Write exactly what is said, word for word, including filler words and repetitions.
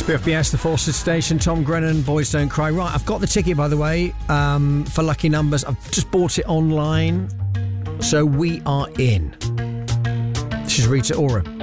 B F B S, the Forces Station, Tom Grennan, Boys Don't Cry. Right, I've got the ticket, by the way, um, for Lucky Numbers. I've just bought it online, so we are in. This is Rita Ora.